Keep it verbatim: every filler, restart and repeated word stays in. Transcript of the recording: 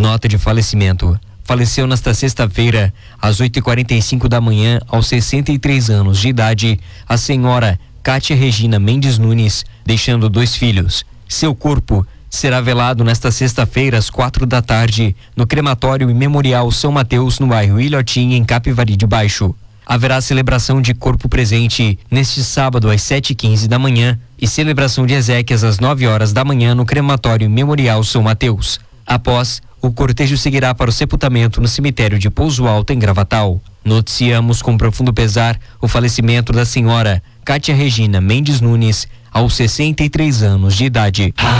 nota de falecimento. Faleceu nesta sexta-feira, às oito e quarenta e cinco da manhã, aos sessenta e três anos de idade, a senhora Kátia Regina Mendes Nunes, deixando dois filhos. Seu corpo será velado nesta sexta-feira, às quatro da tarde, no crematório e memorial São Mateus, no bairro Ilhotim, em Capivari de Baixo. Haverá celebração de corpo presente neste sábado, às sete e quinze da manhã, e celebração de exéquias às nove horas da manhã no crematório e memorial São Mateus. Após, o cortejo seguirá para o sepultamento no cemitério de Pouso Alto, em Gravatal. Noticiamos com profundo pesar o falecimento da senhora Kátia Regina Mendes Nunes, aos sessenta e três anos de idade.